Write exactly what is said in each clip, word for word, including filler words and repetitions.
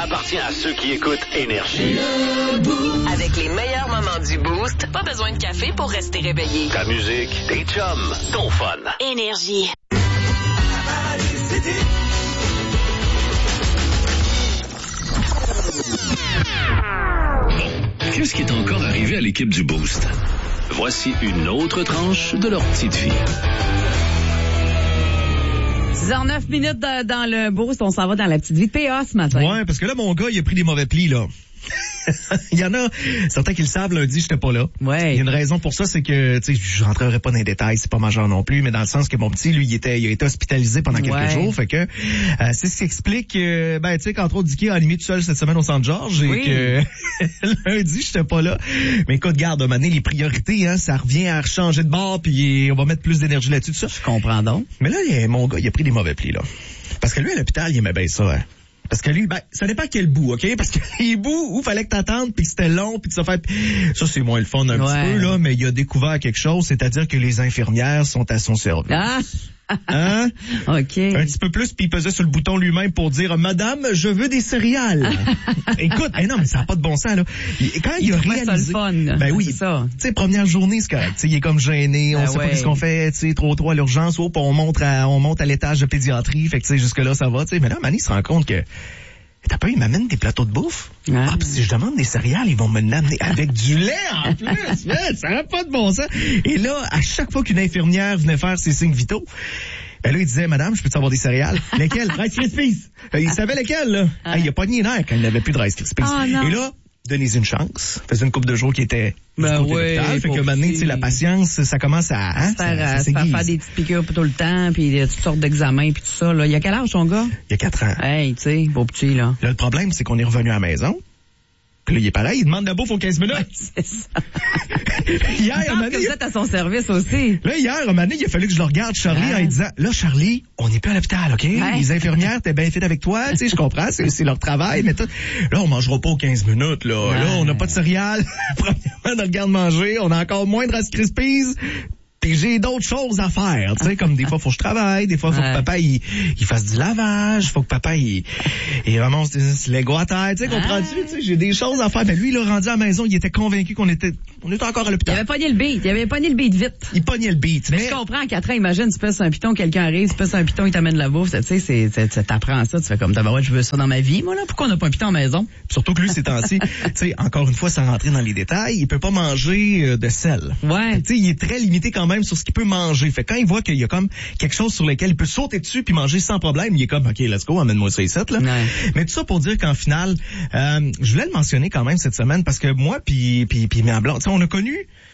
appartient à ceux qui écoutent Énergie. Avec les meilleurs moments du Boost, pas besoin de café pour rester réveillé. Ta musique, tes chums, ton fun. Énergie. Qu'est-ce qui est encore arrivé à l'équipe du Boost? Voici une autre tranche de leur petite vie. six heures neuf minutes de, dans le Boost, on s'en va dans la petite vie de P A ce matin. Ouais, parce que là, mon gars, il a pris des mauvais plis, là. Il y en a certains qui le savent, lundi, j'étais pas là. Ouais. Il y a une raison pour ça, c'est que, tu sais, je rentrerai pas dans les détails, c'est pas majeur non plus, mais dans le sens que mon petit, lui, il était, il a été hospitalisé pendant quelques ouais. jours, fait que, euh, c'est ce qui explique, euh, ben, tu sais, qu'entre autres, Dicky a animé tout seul cette semaine au Centre-Georges, et oui. que, lundi, j'étais pas là. Mais écoute, garde, à un moment donné, les priorités, hein, ça revient à changer de bord, puis on va mettre plus d'énergie là-dessus, tout ça. Je comprends donc. Mais là, il y a, mon gars, il a pris des mauvais plis, là. Parce que lui, à l'hôpital, il aimait bien ça, hein. Parce que lui, ben, ça dépend quel bout, OK? Parce que les bouts où fallait que t'attendes, puis que c'était long, puis que ça fait... Ça, c'est moins le fun un ouais. petit peu, là, mais il a découvert quelque chose, c'est-à-dire que les infirmières sont à son service. Ah! Hein? OK. Un petit peu plus, puis il pesait sur le bouton lui-même pour dire « Madame, je veux des céréales. » Écoute, eh non, mais ça n'a pas de bon sens, là. Et quand il, il a réalisé... ça le fun. Ben oui, c'est ça. Tu sais, première journée, c'est correct. T'sais, il est comme gêné, on ben sait ouais. pas ce qu'on fait, tu sais, trop trop à l'urgence, ou on monte à, on monte à l'étage de pédiatrie, fait que tu sais, jusque-là, ça va, tu sais. Mais là, Manny se rend compte que... T'as pas, il m'amène des plateaux de bouffe. Ah, ah pis si je demande des céréales, ils vont me l'amener avec du lait en plus. Man, ça n'a pas de bon sens. Et là, à chaque fois qu'une infirmière venait faire ses signes vitaux, ben là, il disait, madame, je peux te avoir des céréales? Lesquelles? Rice Krispies. Il savait lesquelles, là. Ah. Ah, il a pas nié l'air quand il n'avait plus de Rice Krispies. Ah, et là, donnez une chance. Faisait une couple de jours qui était ben ouais, fait que maintenant, tu sais, la patience, ça commence à, hein, se faire, ça, ça se faire faire des petites piqûres tout le temps, puis toutes sortes d'examens, puis tout ça, là. Il y a quel âge, ton gars? Il y a quatre ans. Hey, tu sais, beau petit, là. Là, le problème, c'est qu'on est revenu à la maison. Puis là, il est pareil, il demande la bouffe aux quinze minutes. Ouais, c'est ça. Hier, il pense que vous êtes à son service aussi. Là, hier, un moment donné, il a fallu que je le regarde, Charlie, ouais. en lui disant, là, Charlie, on n'est plus à l'hôpital, OK? Ouais. Les infirmières, t'es bien fait avec toi, tu sais, je comprends, c'est, c'est leur travail, mais tout. Là, on mangera pas aux quinze minutes, là. Ouais. Là, on n'a pas de céréales. Premièrement, dans le garde-manger, on a encore moins de Rice Krispies. Puis j'ai d'autres choses à faire, tu sais, comme des fois faut que je travaille, des fois faut ouais. que papa il, il fasse du lavage, faut que papa il, il ramasse des Lego à terre, tu sais, comprends-tu, tu sais, j'ai des choses à faire. Mais lui, il a rendu à la maison, il était convaincu qu'on était, on était encore à l'hôpital. Il avait pogné le beat, il avait pogné le beat vite. Il pognait le beat. Mais, mais je comprends, à quatre ans, imagine, tu passes un piton, quelqu'un arrive, tu passes un piton, il t'amène la bouffe, tu sais, c'est, c'est, tu t'apprends ça, tu fais comme, ouais, je veux ça dans ma vie, moi, là, pourquoi on n'a pas un piton à la maison? Puis surtout que lui, ces temps-ci, tu sais, encore une fois, sans rentrer dans les détails, il peut pas manger de sel. Ouais. Tu sais, il est très limité quand même sur ce qu'il peut manger. Fait quand il voit qu'il y a comme quelque chose sur lequel il peut sauter dessus puis manger sans problème, il est comme, OK, let's go, amène-moi ça ici, là. Ouais. Mais tout ça pour dire qu'en finale, euh, je voulais le mentionner quand même cette semaine parce que moi puis puis puis ma blonde, tu sais, on a connu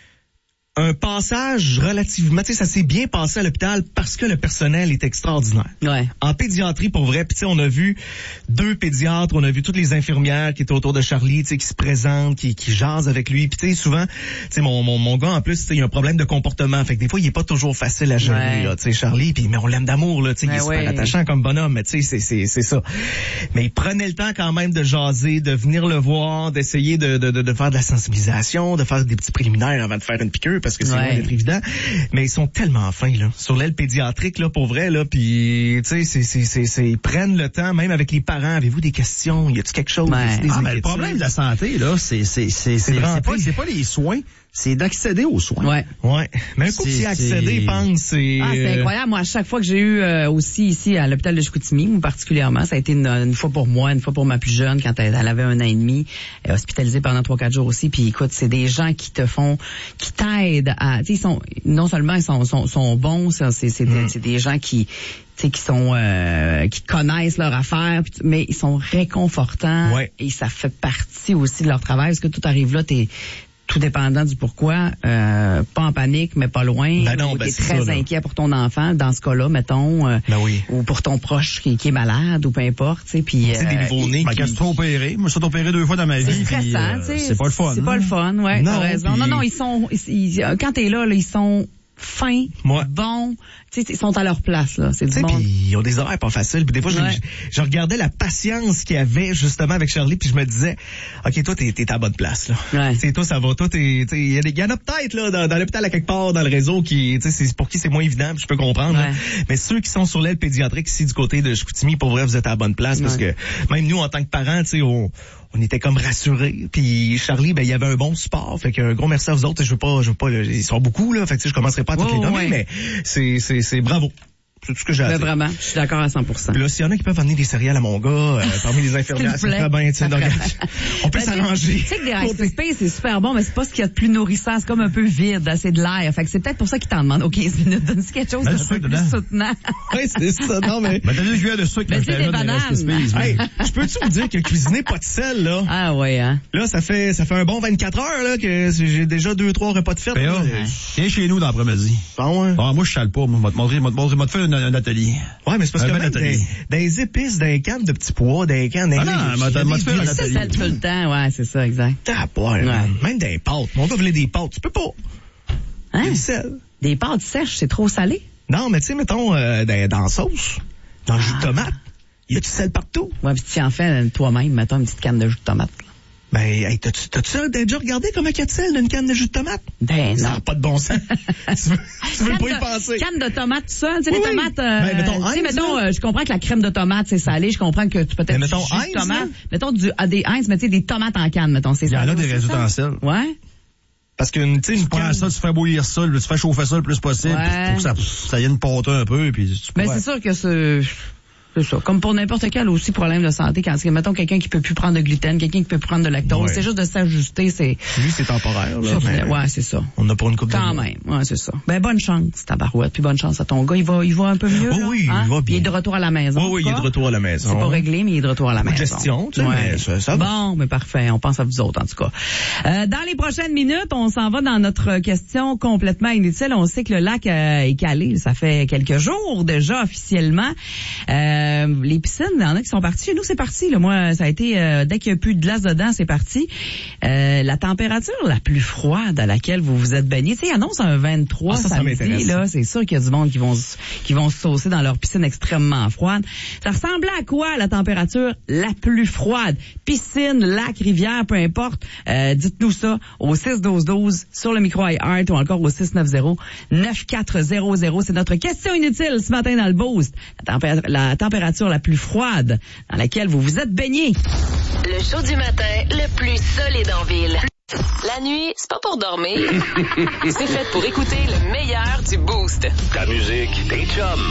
un passage relativement, tu sais, ça s'est bien passé à l'hôpital parce que le personnel est extraordinaire. Ouais. En pédiatrie, pour vrai, puis tu sais, on a vu deux pédiatres, on a vu toutes les infirmières qui étaient autour de Charlie, tu sais, qui se présentent, qui, qui jasent avec lui. Puis tu sais, souvent, tu sais, mon, mon, mon gars, en plus, tu sais, il a un problème de comportement. Fait que des fois, il est pas toujours facile à gérer, ouais. là, tu sais, Charlie. Puis mais on l'aime d'amour, là, tu sais, il est ouais. super attachant comme bonhomme, mais tu sais, c'est, c'est, c'est ça. Mais il prenait le temps quand même de jaser, de venir le voir, d'essayer de, de, de, de faire de la sensibilisation, de faire des petits préliminaires avant de faire une piqûre. Parce que c'est ouais. loin d'être évident, mais ils sont tellement fins là, sur l'aile pédiatrique là, pour vrai là, puis tu sais, c'est c'est c'est c'est ils prennent le temps, même avec les parents. Avez-vous des questions? Y a-t-il quelque chose? Ouais. Ah, mais le problème de la santé là, c'est c'est c'est c'est, c'est, c'est pas c'est pas les soins. C'est d'accéder aux soins. Ouais. Ouais. Mais un coup d'y accéder, je pense, c'est... Ah, c'est incroyable. Moi, à chaque fois que j'ai eu euh, aussi ici à l'hôpital de Chicoutimi, particulièrement, ça a été une, une fois pour moi, une fois pour ma plus jeune, quand elle, elle avait un an et demi, elle est hospitalisée pendant trois, quatre jours aussi. Puis écoute, c'est des gens qui te font, qui t'aident à... Tu sais, ils sont, non seulement ils sont, sont, sont bons, c'est, c'est, c'est, mm. des, c'est des gens qui... Tu sais, qui sont euh, qui connaissent leur affaire, mais ils sont réconfortants. Ouais. Et ça fait partie aussi de leur travail. Parce que tout arrive là, t'es... tout dépendant du pourquoi, euh, pas en panique, mais pas loin. Ben non, ben t'es c'est très ça, inquiet pour ton enfant, dans ce cas-là, mettons, euh, ben oui. ou pour ton proche qui, qui est malade, ou peu importe, tu sais, puis... Tu sais, des nouveaux-nés qui... Ben, qui... opéré. Moi, je suis opéré deux fois dans ma vie. C'est stressant, euh, tu sais. C'est pas le fun. C'est hein? pas le fun, ouais, non, t'as raison. Pis... Non, non, ils sont... Ils, quand t'es là, là, ils sont... fins, ouais. bons, tu sais, ils sont à leur place, là. C'est du monde. Puis ils ont des horaires pas faciles. Puis des fois, Ouais. je, je regardais la patience qu'il y avait justement avec Charlie, puis je me disais, OK, toi, t'es, t'es à la bonne place, là. Ouais. T'sais, toi, ça va. Toi, t'es, t'sais, il y, a des- y en a peut-être, là, dans, dans l'hôpital à quelque part, dans le réseau, qui, tu sais, c'est pour qui c'est moins évident, puis je peux comprendre. Ouais. Là. Mais ceux qui sont sur l'aile pédiatrique ici du côté de Chicoutimi, pour vrai, vous êtes à la bonne place, parce Ouais. que même nous, en tant que parents, tu sais, on, on était comme rassurés. Puis Charlie, ben, il y avait un bon support. Fait qu'un gros merci à vous autres. Je veux pas, je veux pas, là, ils sont beaucoup, là. Fait que, tu sais, je commencerai pas à toutes Oh, les nommer, ouais. mais c'est, c'est, c'est bravo. C'est tout ce que j'ai à Ben, dire. vraiment, je suis d'accord à cent pour cent. Puis là, s'il y en a qui peuvent amener des céréales à mon gars, euh, parmi les infirmières, S'il c'est vous plaît. très bien, tu sais, Ça donc, ferait- on peut Ben, s'arranger. Tu sais que des Rice Space, c'est super bon, mais c'est pas ce qu'il y a de plus nourrissant. C'est comme un peu vide, là, c'est de l'air. Fait que c'est peut-être pour ça qu'ils t'en demandent aux quinze minutes. Donne-tu quelque chose Ben, d'un du peu sucre plus dedans. soutenant. Oui, c'est ça, non, mais... Ben, t'as deux cuillères de sucre Ben, dans c'est le des période bananes. Rice Krispies, Hey, je peux-tu vous dire que cuisiner pas de sel, là, Ah ouais, hein. là, ça fait, ça fait un bon vingt-quatre heures, là, que j'ai déjà deux, trois repas de fête. P A, là. viens chez nous dans l'après-midi. Ah ouais. Ah, moi, je chale pas. Moi, je vais te montrer, je vais te montrer, je vais te faire un, un atelier. Ouais, mais c'est parce Un que bel même atelier. des, des épices, des cannes de petits pois, des cannes... des- Ah non, des- mais t'as- des- moi, tu fais des- un Ça, atelier. c'est tout le temps, ouais, c'est ça, exact. Ah, ouais, Ouais. même des pâtes. Mon gars voulait des pâtes. Tu peux pas. Il y a Hein? du sel. Des pâtes sèches, c'est trop salé. Non, mais tu sais, mettons, euh, dans, dans la sauce, dans le jus de tomate, il y a du sel partout. Ouais, puis tu en fais euh, toi-même, mettons une petite canne de jus de tomate. là. Ben, hey, t'as-tu, t'as-tu déjà regardé comment il y a de sel dans une canne de jus de tomate? Ben Ça non. n'a pas de bon sens. tu veux, tu veux Canne pas y de- penser. Canne de tomates seule, tu sais, Oui, les oui. tomates, euh, Ben, mettons, tu sais, Heinz, mettons, là. euh, je comprends que la crème de tomate, c'est salé, je comprends que tu peut-être Mais mettons, du jus de Heinz, tomate, là. mettons du, ah, des Heinz, mais tu sais, des tomates en canne, mettons, c'est Il y en salé a des aussi, résultats ça? en sel. Ouais. Parce qu'une, tu sais, Tu une prends canne... ça, tu fais bouillir ça, tu fais chauffer ça le plus possible, Ouais. puis pour que ça, ça y ait une pâte un peu, puis tu Mais pourrais- c'est sûr que c'est, c'est ça. Comme pour n'importe quel aussi problème de santé, quand c'est, mettons, quelqu'un qui peut plus prendre de gluten, quelqu'un qui peut plus prendre de lactose, Ouais. c'est juste de s'ajuster, c'est, Lui, c'est temporaire, là. mais ouais, c'est ça. On n'a pas une coupe de Quand mois. même, ouais, c'est ça. Ben, bonne chance, tabarouette, puis bonne chance à ton gars. Il va, il va un peu mieux, Oh là, oui, il hein? va bien. Il est de retour à la maison. Oui, oui, il est de retour à la maison. C'est pas réglé, mais il est de retour à la Beaucoup de maison. gestion, tu sais, mais ça- ça va. Bon, mais parfait. On pense à vous autres, en tout cas. Euh, dans les prochaines minutes, on s'en va dans notre question complètement inutile. On sait que le lac euh, est calé. Ça fait quelques jours déjà, officiellement. Euh, les piscines, il y en a qui sont partis. Chez nous, c'est parti. Là. Moi, ça a été, euh, dès qu'il n'y a plus de glace dedans, c'est parti. Euh, la température la plus froide à laquelle vous vous êtes baigné, tu sais, il annonce un vingt-trois Ah, ça, ça samedi, m'intéresse. là. C'est sûr qu'il y a du monde qui vont, se- qui vont se saucer dans leur piscine extrêmement froide. Ça ressemblait à quoi, la température la plus froide? Piscine, lac, rivière, peu importe. Euh, dites-nous ça au six douze douze sur le micro iHeart ou encore au six neuf zéro neuf quatre zéro zéro. C'est notre question inutile ce matin dans le Boost. La, tempé- la température la plus froide dans laquelle vous vous êtes baigné. Le show du matin le plus solide en ville. La nuit, c'est pas pour dormir. C'est fait pour écouter le meilleur du Boost. Ta musique, tes chums.